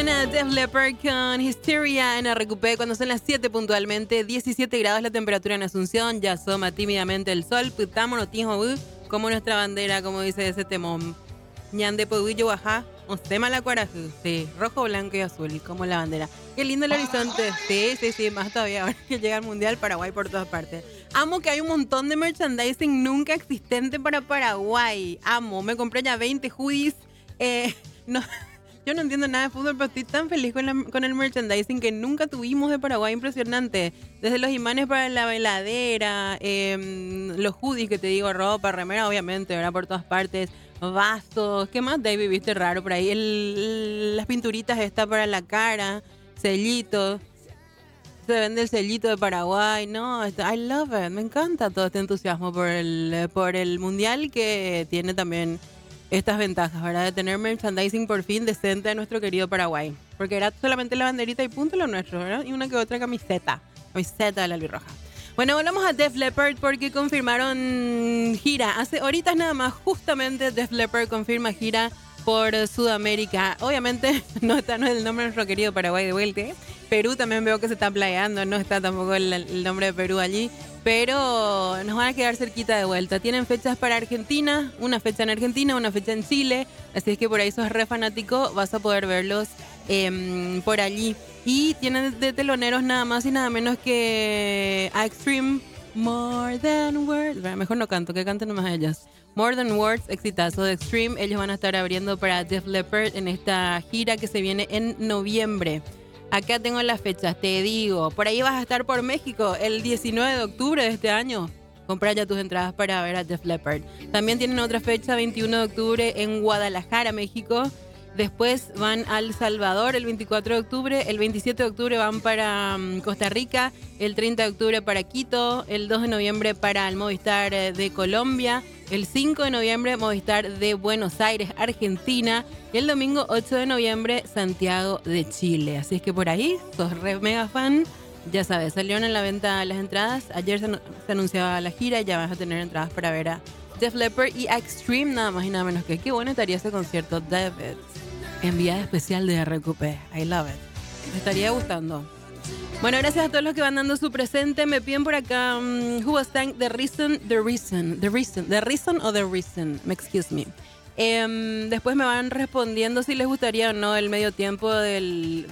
Suena Def Leppard con Hysteria en RQP cuando son las 7 puntualmente, 17 grados la temperatura en Asunción, ya asoma tímidamente el sol, putámonos tijo como nuestra bandera, como dice ese temón. Ñande Puguillo Bajá, Ostema la Cuarajú, sí, rojo, blanco y azul, como la bandera. Qué lindo el horizonte, sí, más todavía ahora que llega el Mundial, Paraguay por todas partes. Amo que hay un montón de merchandising nunca existente para Paraguay, amo, me compré ya 20 hoodies, no... Yo no entiendo nada de fútbol, pero estoy tan feliz con el merchandising que nunca tuvimos de Paraguay. Impresionante. Desde los imanes para la veladera, los hoodies que te digo, ropa, remera, obviamente, ¿verdad? Por todas partes. Vasos. ¿Qué más, David? ¿Viste raro por ahí? Las pinturitas estas para la cara. Sellitos. Se vende el sellito de Paraguay. No, I love it. Me encanta todo este entusiasmo por el mundial que tiene también estas ventajas, ¿verdad? De tener merchandising por fin decente de nuestro querido Paraguay. Porque era solamente la banderita y punto lo nuestro, ¿verdad? Y una que otra camiseta de la albirroja. Bueno, volvamos a Def Leppard porque confirmaron gira. Hace horitas nada más, justamente Def Leppard confirma gira por Sudamérica. Obviamente no está el nombre de nuestro querido Paraguay de vuelta. Perú también veo que se está playando, no está tampoco el nombre de Perú allí. Pero nos van a quedar cerquita de vuelta. Tienen fechas para Argentina, una fecha en Argentina, una fecha en Chile. Así es que por ahí sos re fanático, vas a poder verlos por allí. Y tienen de teloneros nada más y nada menos que a Extreme, More Than Words. Mejor no canto, que canten nomás ellas. More Than Words, exitazo de Extreme. Ellos van a estar abriendo para Def Leppard en esta gira que se viene en noviembre. Acá tengo las fechas, te digo. Por ahí vas a estar por México el 19 de octubre de este año. Compra ya tus entradas para ver a Def Leppard. También tienen otra fecha, 21 de octubre en Guadalajara, México. Después van a El Salvador el 24 de octubre. El 27 de octubre van para Costa Rica. El 30 de octubre para Quito. El 2 de noviembre para el Movistar de Colombia. El 5 de noviembre Movistar de Buenos Aires, Argentina. Y el domingo 8 de noviembre Santiago de Chile. Así es que por ahí, sos re mega fan. Ya sabes, salieron en la venta las entradas. Ayer se anunciaba la gira y ya vas a tener entradas para ver a Def Leppard y a Extreme, nada más y nada menos que. Qué bueno estaría ese concierto, David. Enviada especial de RQP. I love it. Me estaría gustando. Bueno, gracias a todos los que van dando su presente. Me piden por acá Who was thank the reason o the reason. Excuse me. Después me van respondiendo si les gustaría o no el medio tiempo del